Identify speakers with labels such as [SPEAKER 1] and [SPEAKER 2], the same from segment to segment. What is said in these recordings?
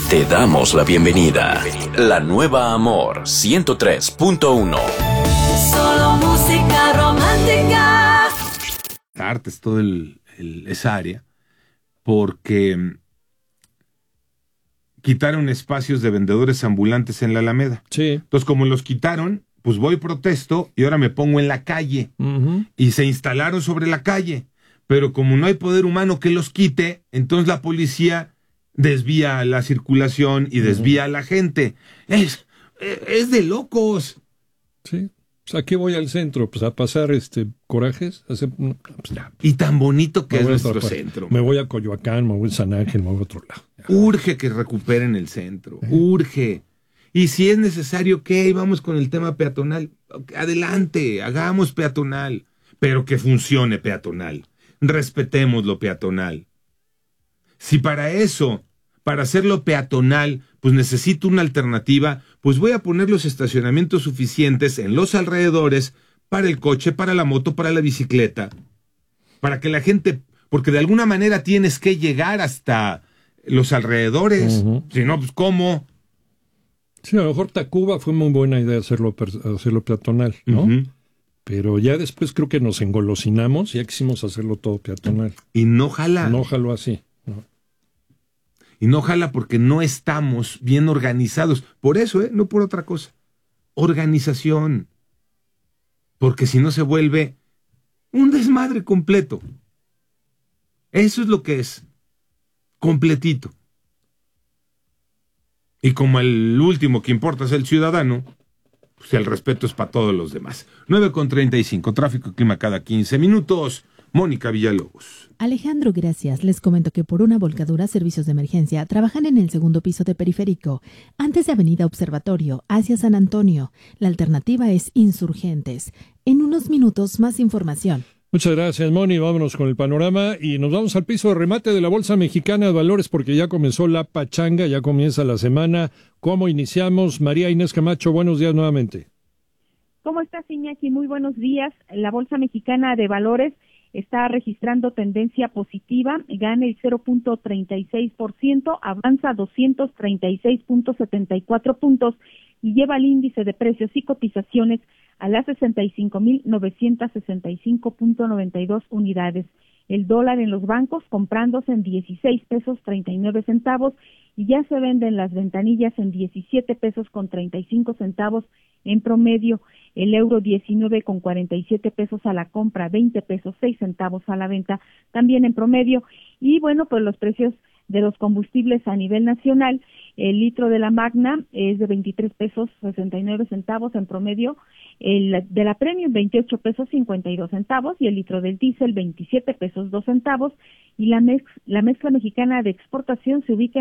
[SPEAKER 1] Te damos la bienvenida. La nueva Amor 103.1.
[SPEAKER 2] Solo música romántica.
[SPEAKER 3] Artes, todo esa área, porque quitaron espacios de vendedores ambulantes en la Alameda.
[SPEAKER 4] Sí.
[SPEAKER 3] Entonces, como los quitaron, pues voy, protesto, y ahora me pongo en la calle.
[SPEAKER 4] Uh-huh.
[SPEAKER 3] Y se instalaron sobre la calle. Pero como no hay poder humano que los quite, entonces la policía desvía la circulación y desvía a la gente. Es de locos.
[SPEAKER 4] Sí. Pues aquí voy al centro, pues a pasar corajes.
[SPEAKER 3] Y tan bonito que es nuestro centro.
[SPEAKER 4] Me voy a Coyoacán, me voy a San Ángel, me voy a otro lado.
[SPEAKER 3] Urge que recuperen el centro. Urge. Y si es necesario, ¿qué? Vamos con el tema peatonal. Adelante, hagamos peatonal. Pero que funcione peatonal. Respetemos lo peatonal. Si para eso, para hacerlo peatonal, pues necesito una alternativa, pues voy a poner los estacionamientos suficientes en los alrededores para el coche, para la moto, para la bicicleta, para que la gente, porque de alguna manera tienes que llegar hasta los alrededores, si no, pues ¿cómo?
[SPEAKER 4] Sí, a lo mejor Tacuba fue muy buena idea hacerlo peatonal, ¿no? Pero ya después creo que nos engolosinamos y ya quisimos hacerlo todo peatonal.
[SPEAKER 3] Y no jala.
[SPEAKER 4] No jaló así, ¿no?
[SPEAKER 3] Y no jala porque no estamos bien organizados. Por eso, no por otra cosa. Organización. Porque si no se vuelve un desmadre completo. Eso es lo que es. Completito. Y como el último que importa es el ciudadano, pues el respeto es para todos los demás. 9:35, tráfico y clima cada 15 minutos. Mónica Villalobos.
[SPEAKER 5] Alejandro, gracias. Les comento que por una volcadura, servicios de emergencia trabajan en el segundo piso de Periférico, antes de Avenida Observatorio, hacia San Antonio. La alternativa es Insurgentes. En unos minutos, más información.
[SPEAKER 4] Muchas gracias, Moni. Vámonos con el panorama y nos vamos al piso de remate de la Bolsa Mexicana de Valores porque ya comenzó la pachanga, ya comienza la semana. ¿Cómo iniciamos? María Inés Camacho, buenos días nuevamente.
[SPEAKER 6] ¿Cómo estás, Iñaki? Muy buenos días. La Bolsa Mexicana de Valores está registrando tendencia positiva, gana el 0.36%, avanza 236.74 puntos y lleva el índice de precios y cotizaciones a las 65.965.92 unidades. El dólar en los bancos comprándose en 16 pesos 39 centavos y ya se venden las ventanillas en 17 pesos con 35 centavos en promedio. El euro 19 con 47 pesos a la compra, 20 pesos 6 centavos a la venta también en promedio. Y bueno, pues los precios de los combustibles a nivel nacional, el litro de la Magna es de 23 pesos 69 centavos en promedio, el de la Premium 28 pesos 52 centavos y el litro del diésel 27 pesos 2 centavos y la mezcla mexicana de exportación se ubica en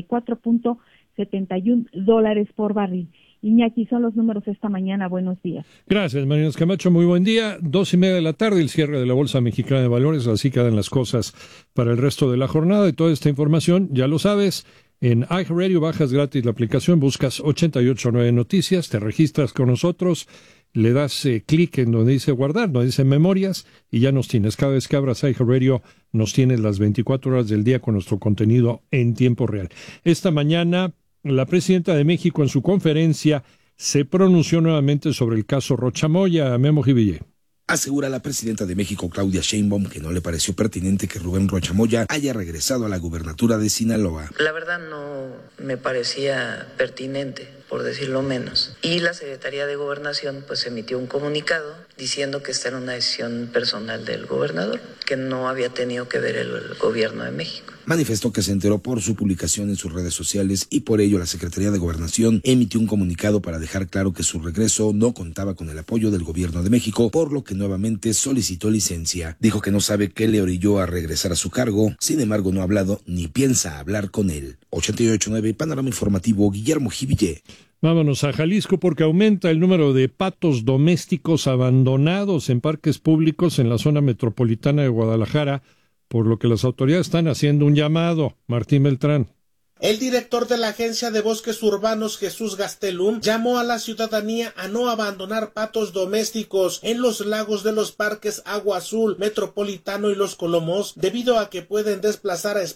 [SPEAKER 6] $84.71 por barril. Iñaki, son los números esta mañana. Buenos días.
[SPEAKER 4] Gracias, María Inés Camacho. Muy buen día. 2:30 de la tarde, el cierre de la Bolsa Mexicana de Valores. Así quedan las cosas para el resto de la jornada. Y toda esta información, ya lo sabes, en iHeartRadio bajas gratis la aplicación, buscas 889 Noticias, te registras con nosotros, le das clic en donde dice guardar, donde dice memorias, y ya nos tienes. Cada vez que abras iHeartRadio, nos tienes las 24 horas del día con nuestro contenido en tiempo real. Esta mañana, la presidenta de México en su conferencia se pronunció nuevamente sobre el caso Rocha Moya. Memo Jiville.
[SPEAKER 7] Asegura la presidenta de México, Claudia Sheinbaum, que no le pareció pertinente que Rubén Rocha Moya haya regresado a la gubernatura de Sinaloa.
[SPEAKER 8] La verdad no me parecía pertinente, por decirlo menos. Y la Secretaría de Gobernación pues emitió un comunicado diciendo que esta era una decisión personal del gobernador, que no había tenido que ver el gobierno de México.
[SPEAKER 7] Manifestó que se enteró por su publicación en sus redes sociales y por ello la Secretaría de Gobernación emitió un comunicado para dejar claro que su regreso no contaba con el apoyo del gobierno de México, por lo que nuevamente solicitó licencia. Dijo que no sabe qué le orilló a regresar a su cargo, sin embargo no ha hablado ni piensa hablar con él. 88.9 Panorama Informativo, Guillermo Jiville.
[SPEAKER 4] Vámonos a Jalisco porque aumenta el número de patos domésticos abandonados en parques públicos en la zona metropolitana de Guadalajara, por lo que las autoridades están haciendo un llamado. Martín Beltrán.
[SPEAKER 9] El director de la Agencia de Bosques Urbanos, Jesús Gastelum, llamó a la ciudadanía a no abandonar patos domésticos en los lagos de los parques Agua Azul, Metropolitano y Los Colomos, debido a que pueden desplazar a